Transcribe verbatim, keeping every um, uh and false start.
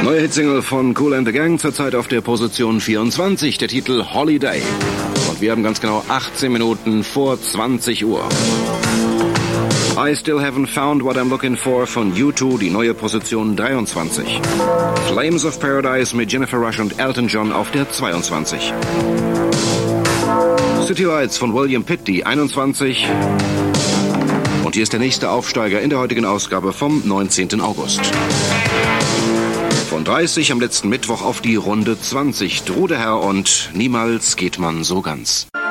Neue Hitsingle von Kool and the Gang, zurzeit auf der Position vierundzwanzig, der Titel Holiday. Und wir haben ganz genau achtzehn Minuten vor zwanzig Uhr. I Still Haven't Found What I'm Looking For von U zwei, die neue Position dreiundzwanzig. Flames of Paradise mit Jennifer Rush und Elton John auf der zweiundzwanzig. City Lights von William Pitt, die einundzwanzig. Und hier ist der nächste Aufsteiger in der heutigen Ausgabe vom neunzehnten August. Von dreißig am letzten Mittwoch auf die Runde zwanzig. Trudeherr und Niemals geht man so ganz.